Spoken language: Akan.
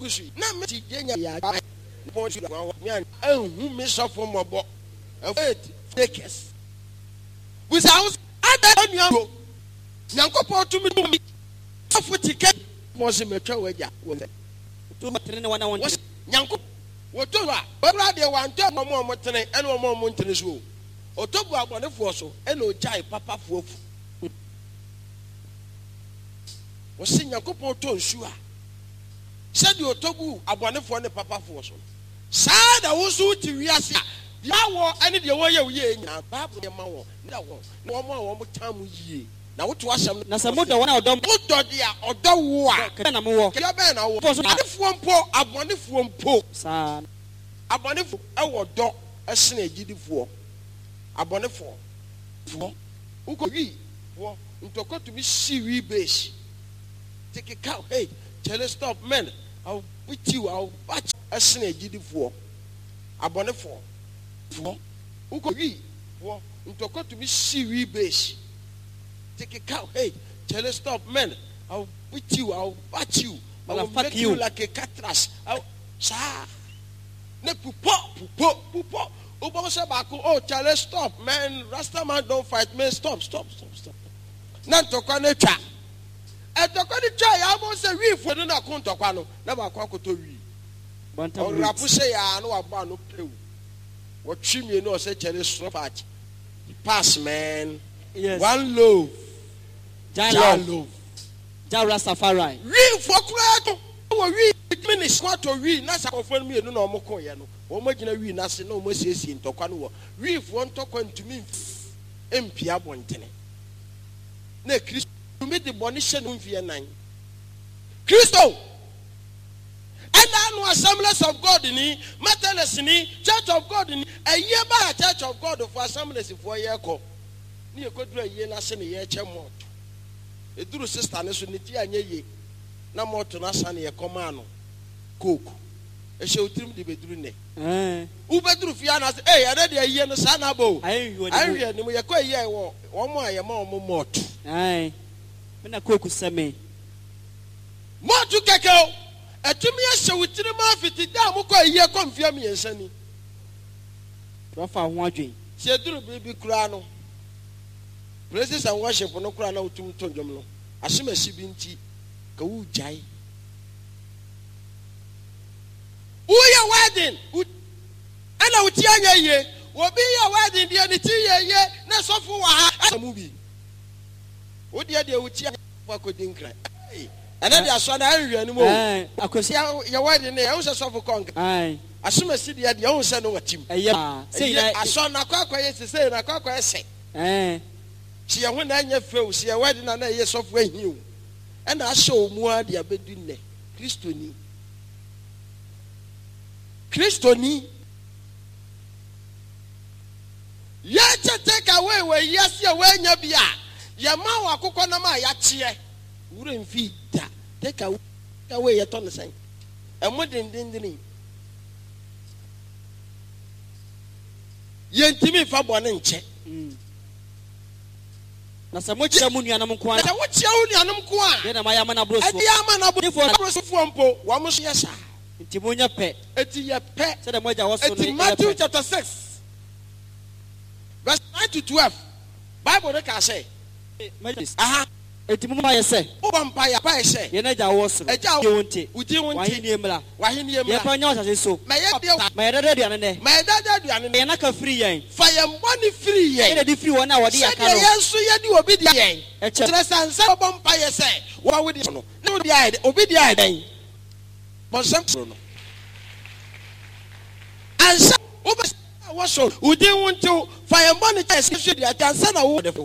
kusi na me ti jenya ya point me an who me suffer mobo faith fakers without ada nuo nyankopɔ to me afutika mo se metwa waja to matrene ne wana won nyanko woto a babra de wanto mo tene ene mo ntene so otobu agbonefo so ene ojai papa fuofu wo se nyankopɔ to nsu a said you tobu agbonefo ne papa fo so saa da wo so ti wiase ya wo ene de wo ye ye nya babu ye ma wo na wo na wo tamu yie na woto asem na se modo wona odom modo dia odo wo a na mo wo ke be na wo adefo mpo agbonefo mpo saa abonefo e wo do esene agidifo abonefo fo uko wi wo ntokoto bi si wi base take a cow hey tell us stop man I'll beat you I'll batch esene agidifo abonefo fo uko wi wo ntokoto bi si wi base take a cow hey tell us stop man I'll beat you I'll batch you I'll make you like a catras sa ne pupo Obo say back oh Charlie stop man Rasta man don't fight man stop na ntokwa na twa etokwa ni twa ya mo say wi fo no na ko ntokwa no na ba kwa koto wi o rapu say ya no agba no pew wo twimie no say Charlie stop pass man yes one love Jalo Rastafari wi fo kura to wo wi minutes kwato wi na sakofo no mienu na omko ye no wo magina wi na se na o masiesie ntokwa no wo wi fo ntokwa ntumi empia bontene na Kristo mi de boni hye no mfie nan Kristo and no Assemblies of God ni Methodist ni Church of God ni aye ba Church of God for Assemblies for ye ko ni e koduru aye na se ne ye chemo eduru sister ne so ne ti anye ye na moto na sane ye koma no coke e she utirim de beduru ne u beduru fia na say eh ade de aye no sa na bo ahwe ni mo ye ko aye wo mo aye ma mo moto me na coke seme moto kekeo etumi ye she utirim afiti da mo ko aye ko mfia me yensani rafa ho adwen se eduru bibi kura no praises and worship no kura na utum tonjom no asemasi bi nti ka wu jai uya wedding ana uti anya ye obi ya wedding dia ni ti ye na sofu wa ha mu bi odi dia uti anya ko dinkra ana dia so na anhwe ni mo akosi ya wedding ne ya wo sofu konk asemasi dia wo se no watim sei aso na kwakwa ye se na kwakwa ese si ya ho na anya feu si ya wedding na ye sofu ahiu and I show more the abedune Christoni ya take away where yes ya wenya bia ya ma wa akokọ na ma ya tie wure mfi da take away ya ton sen e modindindini yentimi fa bone nche na se mo chia mu nuanam nko a na wo chia wo nuanam nko a de na ma ya ma na broso e ya ma na broso mpo wo mo so yesa nti mo nya pe eti ye pe se de mo ja wo so no Matthew chapter 6 verse 9 to 12 Bible dey ka say aha eti mo ma ye se o bampa ya pa ye se ye na ja wo so e ja wo nti udi won wa hini emra ye pa nya wo sase so ma ye dada aduane ne ye na ka free yen fa ye mboni free yen ye di free wona wo de ya ka no ye nso ye di obi di yen e che sansa bampa ye se wo we di no no di ai obi di ai den bonsam no ansa wo ba wo so udi won ti fa ye mboni che se di atansa na wo